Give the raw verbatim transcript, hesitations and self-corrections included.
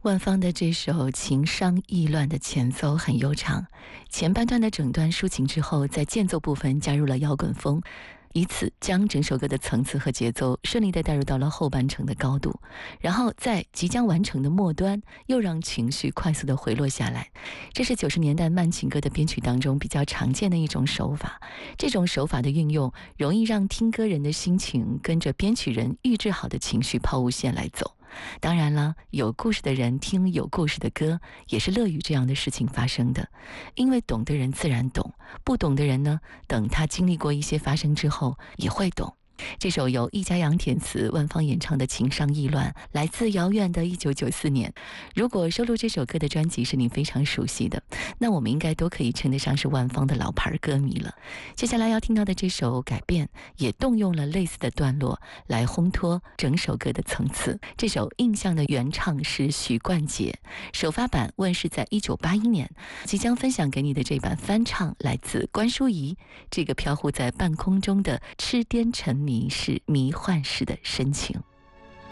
万芳的这首情伤意乱的前奏很悠长，前半段的整段抒情之后，在间奏部分加入了摇滚风，以此将整首歌的层次和节奏顺利地带入到了后半程的高度，然后在即将完成的末端又让情绪快速地回落下来。这是九十年代慢情歌的编曲当中比较常见的一种手法，这种手法的运用容易让听歌人的心情跟着编曲人预制好的情绪抛物线来走。当然了，有故事的人听有故事的歌，也是乐于这样的事情发生的，因为懂的人自然懂，不懂的人呢，等他经历过一些发生之后也会懂。这首由易家扬填词、万芳演唱的《情伤意乱》，来自遥远的一九九四年。如果收录这首歌的专辑是你非常熟悉的，那我们应该都可以称得上是万芳的老牌歌迷了。接下来要听到的这首《改变》，也动用了类似的段落来烘托整首歌的层次。这首《印象》的原唱是许冠杰，首发版问世在一九八一年。即将分享给你的这版翻唱来自关淑怡，这个飘忽在半空中的痴癫沉迷是迷幻式的深情。